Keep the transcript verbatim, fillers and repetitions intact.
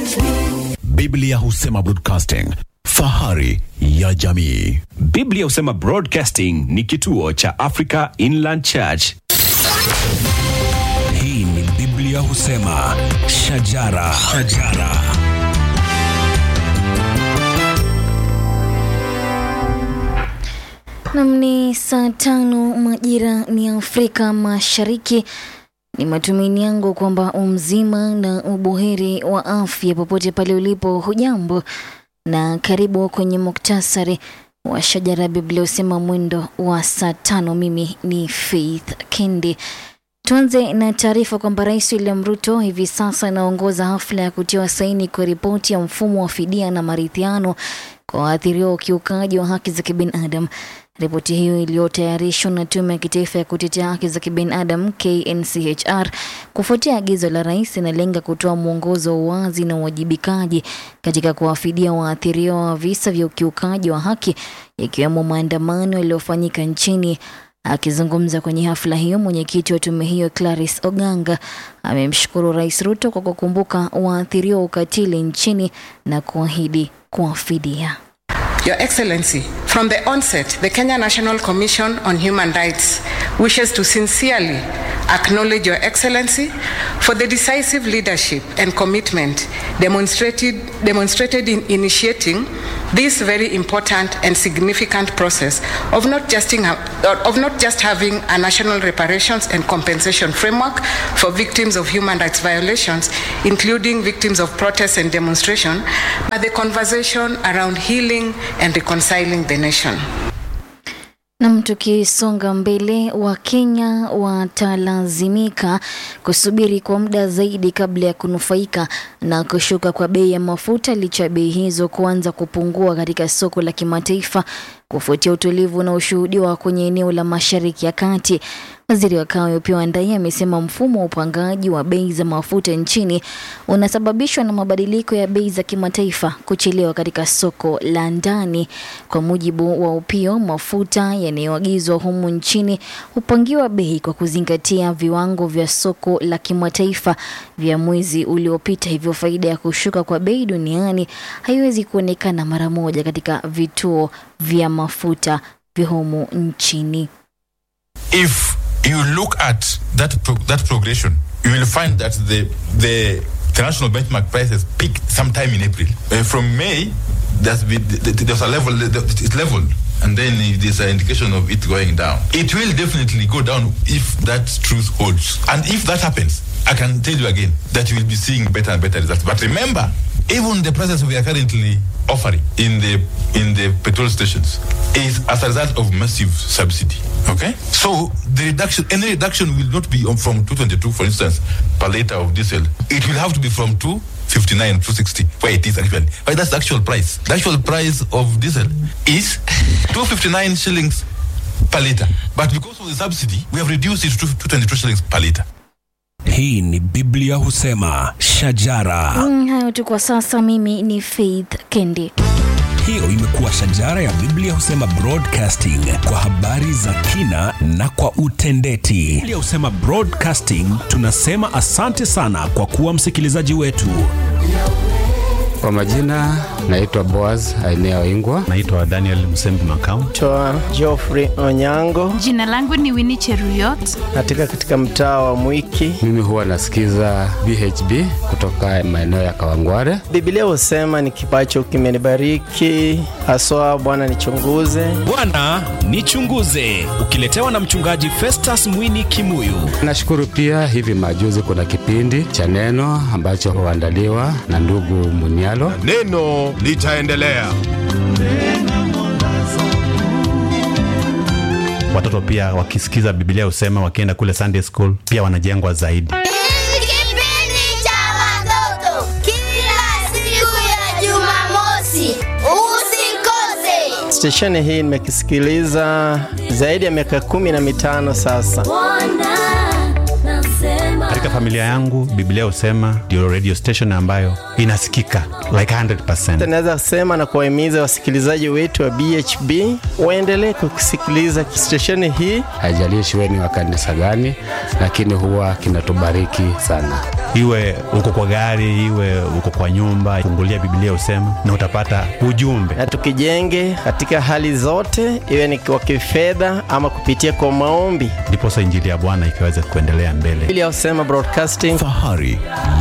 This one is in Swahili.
Biblia husema broadcasting, fahari ya jamii. Biblia husema Broadcasting ni kituo cha Africa Inland Church. Hii ni Biblia husema shajara, shajara. Namni saa tano majira ni Afrika Mashariki. Ni matumaini yangu kwamba umzima na ubuheri wa afya popote pale ulipo. Hujambo na karibu kwenye muktasari wa shajara Biblia husema mwendo wa saa tano. Mimi ni Faith Kendi. Tuanze na taarifa kwamba Rais William Ruto hivi sasa anaongoza hafla ya kutiwa saini kwa ripoti ya mfumo wa fidia na maridhiano kwa waathiriwa ukiukaji wa haki za kibinadamu. Ripoti hiyo iliyotayarishwa na Tume ya Kitaifa ya Kutetea Haki za Kibinadamu K N C H R kufuatia agizo la rais, inalenga kutoa mwongozo wa wazi na uwajibikaji katika kuwafidia waathiriwa wa visa vya ukiukaji wa haki, ikiwemo maandamano yaliyofanyika nchini. Akizungumza kwenye hafla hiyo, mwenyekiti wa tume hiyo Clarice Oganga amemshukuru Rais Ruto kwa kukumbuka waathiriwa ukatili nchini na kuahidi kuwafidia. Your Excellency, from the onset, the Kenya National Commission on Human Rights wishes to sincerely acknowledge Your Excellency for the decisive leadership and commitment demonstrated, demonstrated in initiating this very important and significant process of not just, in, of not just having a national reparations and compensation framework for victims of human rights violations, including victims of protests and demonstration, but the conversation around healing and reconciling the nation. Na tukisonga mbele, wa Kenya watalazimika kusubiri kwa muda zaidi kabla ya kunufaika na kushuka kwa bei ya mafuta, licha bei hizo kuanza kupungua katika soko la kimataifa kufuatia utulivu na ushuhudiwa kwenye eneo la Mashariki ya Kati. Waziri wa Kawi Opiyo Wandayi amesema mfumo wa upangaji wa bei za mafuta nchini unasababishwa na mabadiliko ya bei za kimataifa kuchelewa katika soko la ndani. Kwa mujibu wa Opiyo, mafuta yanayoagizwa humu nchini hupangiwa bei kwa kuzingatia viwango vya soko la kimataifa vya mwezi uliopita, hivyo faida ya kushuka kwa bei duniani haiwezi kuonekana mara moja katika vituo vya mafuta vya humu nchini. If you look at that pro- that progression, you will find that the the international benchmark prices peaked sometime in April. Uh, from May, there's been, there's a level, it's leveled, and then there's an indication of it going down. It will definitely go down if that truth holds. And if that happens, I can tell you again that you will be seeing better and better results. But remember, even the prices we are currently offering in the in the petrol stations is as a result of massive subsidy. Okay, so the reduction, any reduction will not be from two twenty-two, for instance, per liter of diesel. It will have to be from two fifty-nine, two sixty, where it is actually. But that's the actual price. The actual price of diesel is two fifty-nine shillings per liter. But because of the subsidy, we have reduced it to two twenty-two shillings per liter. Hii ni Biblia husema shajara. Mm, hayo tu kwa sasa. Mimi ni Faith Kendi. Hiyo imekuwa shajara ya Biblia husema Broadcasting, kwa habari za kina na kwa utendeti. Biblia husema Broadcasting, tunasema asante sana kwa kuwa msikilizaji wetu. Kwa majina naitwa Boaz Ainea Ingwa. Naitwa Daniel Msembi Makau. Naitwa Geoffrey Onyango. Jina langu ni Winnie Cheruyot. Katika katika mtaa wa Mwiki. Mimi huwa nasikiza B H B kutoka maeneo ya Kawangware. Biblia husema ni kipacho kimenibariki, haswa Bwana nichunguze. Bwana nichunguze, ukiletewa na mchungaji Festus Mwini Kimuyu. Nashukuru pia hivi majuzi kuna kipindi cha neno ambacho huandaliwa na ndugu Munia. Neno litaendelea. Watoto pia wakisikiza Biblia husema, wakienda kule Sunday school pia wanajengwa zaidi. Kipindi cha watoto kila siku ya Jumamosi, usikose. Stesheni hii nimekisikiliza zaidi ya miaka kumi na mitano sasa. Katika familia yangu Biblia husema ndio radio station ambayo inasikika like one hundred percent. Naweza kusema na kuwahimiza wasikilizaji wetu wa B H B waendelee kusikiliza stesheni hii. Haijalishi wewe ni wa kanisa gani, lakini huwa kinatubariki sana. Iwe uko kwa gari, iwe uko kwa nyumba, fungulia Biblia Husema na utapata ujumbe. Na tukijenge katika hali zote, iwe ni kwa kifedha ama kupitia kwa maombi, ndipo injili ya Bwana ikaweze kuendelea mbele. Biblia Husema Broadcasting, Fahari